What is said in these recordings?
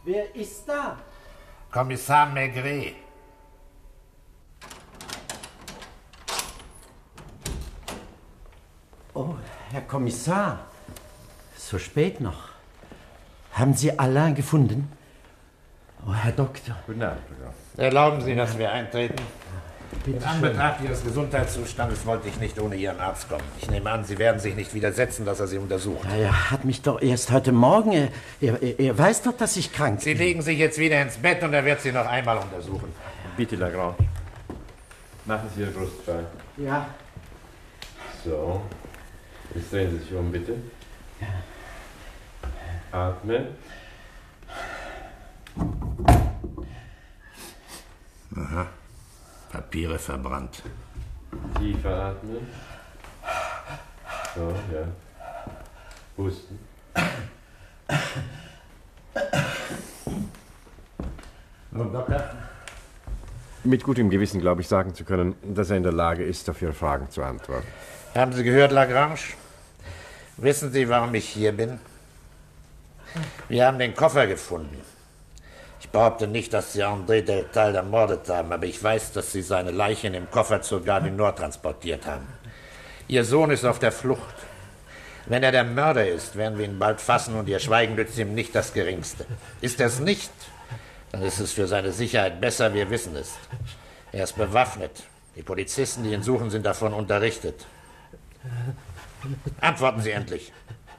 Wer ist da? Kommissar Maigret. Oh, Herr Kommissar. So spät noch. Haben Sie Alain gefunden? Oh, Herr Doktor. Guten Abend, Doktor. Erlauben Sie, dass wir eintreten? Bitte In Anbetracht Ihres Gesundheitszustandes wollte ich nicht ohne Ihren Arzt kommen. Ich nehme an, Sie werden sich nicht widersetzen, dass er Sie untersucht. Ja, er hat mich doch erst heute Morgen... Er weiß doch, dass ich krank bin. Sie legen sich jetzt wieder ins Bett und er wird Sie noch einmal untersuchen. Bitte, Lagrange. Machen Sie Ihre Brust frei. Ja. So. Jetzt drehen Sie sich um, bitte. Atmen. Aha. Papiere verbrannt. Tiefer atmen. So, ja. Husten. Nun, Doktor? Mit gutem Gewissen glaube ich sagen zu können, dass er in der Lage ist, auf Ihre Fragen zu antworten. Haben Sie gehört, Lagrange? Wissen Sie, warum ich hier bin? Wir haben den Koffer gefunden. Ich behaupte nicht, dass Sie André Deltal ermordet haben, aber ich weiß, dass Sie seine Leiche in dem Koffer zur Gare du Nord transportiert haben. Ihr Sohn ist auf der Flucht. Wenn er der Mörder ist, werden wir ihn bald fassen und Ihr Schweigen nützt ihm nicht das Geringste. Ist er es nicht, dann ist es für seine Sicherheit besser, wir wissen es. Er ist bewaffnet. Die Polizisten, die ihn suchen, sind davon unterrichtet. Antworten Sie endlich.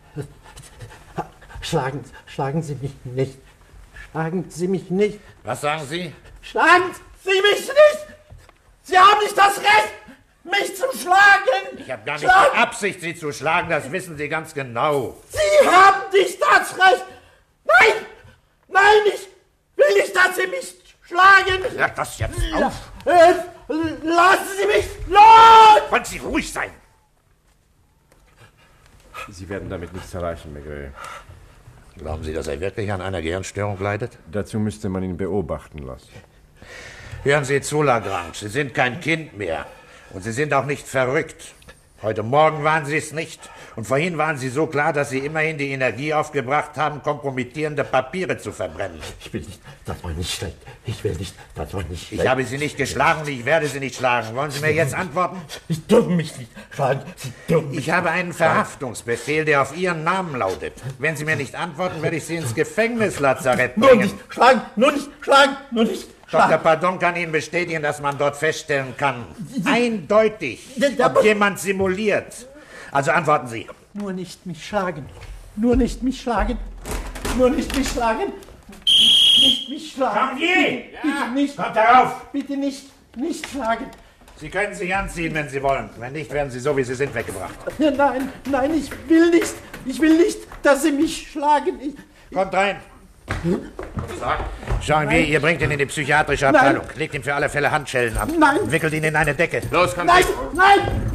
Schlagen Sie mich nicht. Schlagen Sie mich nicht. Was sagen Sie? Schlagen Sie mich nicht! Sie haben nicht das Recht, mich zu schlagen! Ich habe gar nicht die Absicht, Sie zu schlagen, das wissen Sie ganz genau. Sie haben nicht das Recht! Nein! Nein, ich will nicht, dass Sie mich schlagen! Hör das jetzt auf! Lassen Sie mich los! Wollen Sie ruhig sein? Sie werden damit nichts erreichen, Maigret. Glauben Sie, dass er wirklich an einer Gehirnstörung leidet? Dazu müsste man ihn beobachten lassen. Hören Sie zu, Lagrange. Sie sind kein Kind mehr. Und Sie sind auch nicht verrückt. Heute Morgen waren Sie es nicht. Und vorhin waren Sie so klar, dass Sie immerhin die Energie aufgebracht haben, kompromittierende Papiere zu verbrennen. Ich will nicht, das war nicht schlecht. Ich will nicht, das war nicht schlecht. Ich habe Sie nicht geschlagen und ich werde Sie nicht schlagen. Wollen Sie mir jetzt antworten? Sie dürfen mich nicht schlagen. Sie dürfen mich Ich habe einen Verhaftungsbefehl, der auf Ihren Namen lautet. Wenn Sie mir nicht antworten, werde ich Sie ins Gefängnislazarett nur bringen. nicht schlagen, nur nicht schlagen, nur nicht Dr. schlagen. Pardon kann Ihnen bestätigen, dass man dort feststellen kann, eindeutig, Ja, ob jemand simuliert. Also antworten Sie. Nur nicht mich schlagen. Nur nicht mich schlagen. Nur nicht mich schlagen. Nicht mich schlagen. Janvier! Bitte nicht. Kommt herauf! Bitte nicht. Nicht schlagen. Sie können sich anziehen, wenn Sie wollen. Wenn nicht, werden Sie so, wie Sie sind, weggebracht. Nein, nein, ich will nicht. Ich will nicht, dass Sie mich schlagen. Kommt rein. Janvier, ihr bringt ihn in die psychiatrische Abteilung. Legt ihm für alle Fälle Handschellen ab. Nein. Wickelt ihn in eine Decke. Los, kommt Nein, nein.